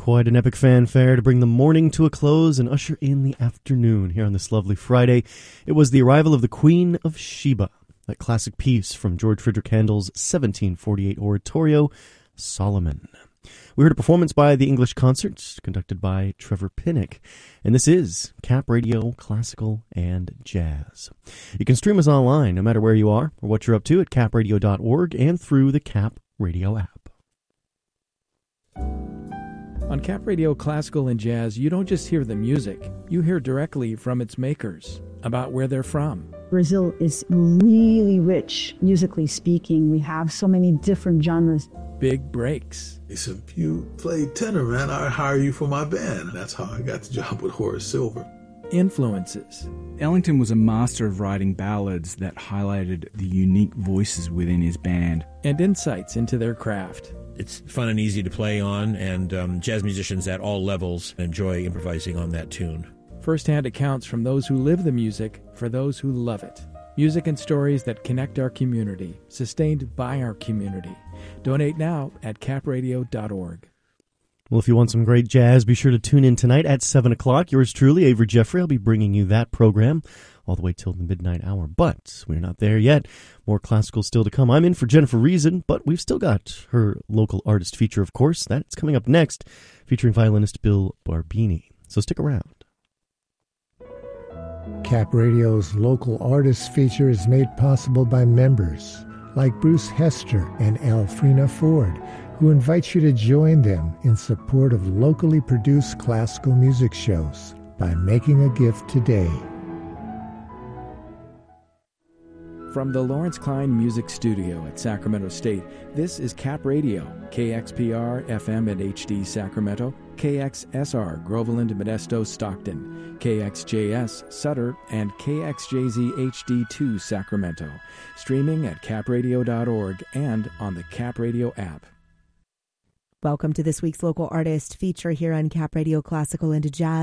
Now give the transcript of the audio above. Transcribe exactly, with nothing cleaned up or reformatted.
quite an epic fanfare to bring the morning to a close and usher in the afternoon here on this lovely Friday. It was the arrival of the Queen of Sheba, that classic piece from George Frideric Handel's seventeen forty-eight oratorio, Solomon. We heard a performance by the English Concert, conducted by Trevor Pinnock, and this is Cap Radio Classical and Jazz. You can stream us online, no matter where you are or what you're up to, at cap radio dot org and through the Cap Radio app. On Cap Radio Classical and Jazz, you don't just hear the music, you hear directly from its makers, about where they're from. Brazil is really rich, musically speaking. We have so many different genres. Big breaks. He said, if you play tenor, man, I'll hire you for my band. That's how I got the job with Horace Silver. Influences. Ellington was a master of writing ballads that highlighted the unique voices within his band. And insights into their craft. It's fun and easy to play on, and um, jazz musicians at all levels enjoy improvising on that tune. First-hand accounts from those who live the music for those who love it. Music and stories that connect our community, sustained by our community. Donate now at cap radio dot org. Well, if you want some great jazz, be sure to tune in tonight at seven o'clock. Yours truly, Avery Jeffrey. I'll be bringing you that program all the way till the midnight hour. But we're not there yet. More classical still to come. I'm in for Jennifer Reason, but we've still got her local artist feature, of course. That's coming up next, featuring violinist Bill Barbini. So stick around. Cap Radio's local artist feature is made possible by members like Bruce Hester and Alfrena Ford, who invite you to join them in support of locally produced classical music shows by making a gift today. From the Lawrence Klein Music Studio at Sacramento State, this is Cap Radio, K X P R F M and H D Sacramento, K X S R Groveland, Modesto, Stockton, K X J S Sutter, and K X J Z H D two Sacramento. Streaming at cap radio dot org and on the Cap Radio app. Welcome to this week's local artist feature here on Cap Radio Classical and Jazz.